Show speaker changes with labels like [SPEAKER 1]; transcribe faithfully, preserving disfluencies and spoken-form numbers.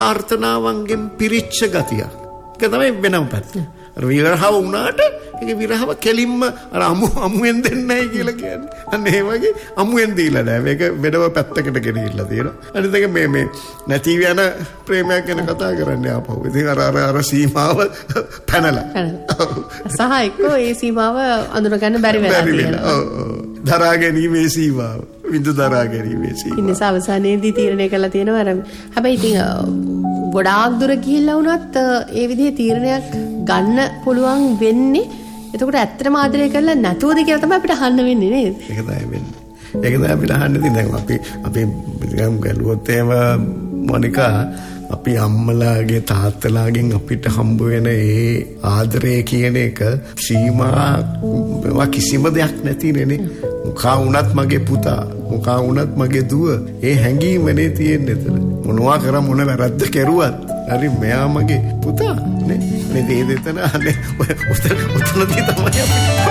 [SPEAKER 1] ආර්තනාවන්ගෙන් පිරිච්ච ගතියක්. ඒක තමයි වෙනම පැත්ත. අර විරහව වුණාට ඒක විරහව කෙලින්ම අර අමු අමුෙන් දෙන්නේ නැහැ කියලා කියන්නේ. අන්න ඒ වගේ අමුෙන් දීලා නැහැ. මේක වෙනම පැත්තකට ගෙනිහිල්ලා තියෙනවා. අනිත් එක මේ මේ නැති යන ප්‍රේමයක් ගැන කතා කරන්නේ ආපහු. ඉතින් අර අර අර සීමාව පැනලා.
[SPEAKER 2] සහ එක්කෝ ඒ සීමාව අඳුර ගන්න බැරි වෙලා තියෙනවා.
[SPEAKER 1] ඔව් ඔව්. දරා ගැනීමේ සීමාව. විඳු දරා ගැනීමේ සීමාව.
[SPEAKER 2] ඉන්නේ අවසානයේදී තීරණය කළා තියෙනවා අර හැබැයි ඉතින් ගොඩාක් දුර ගිහිල්ලා වුණත් ඒ විදිහේ තීරණයක් ගන්න පුළුවන් වෙන්නේ එතකොට ඇත්තටම ආදරය කරලා නැතුවද කියලා තමයි අපිට අහන්න වෙන්නේ නේද?
[SPEAKER 1] ඒක තමයි වෙන්නේ. ඒක තමයි අපිට අහන්න තියෙන්නේ. දැන් අපි අපි නිකන් ගැලුවොත් එහෙම මොනිකා අපි අම්මලාගේ තාත්තලාගෙන් අපිට හම්බ වෙන ඒ ආදරය කියන එක සීමා කිසිම දෙයක් නැතිනේ. මුඛා වුණත් මගේ පුතා, මුඛා වුණත් මගේ දුව. ඒ හැඟීමනේ තියෙන්නේ එතන. මොනවා කර මොන වැරද්ද කෙරුවත් හරි මෙයා මගේ පුතා නේ. මේ දේ දෙතන අනේ උතන උතනදී තමයි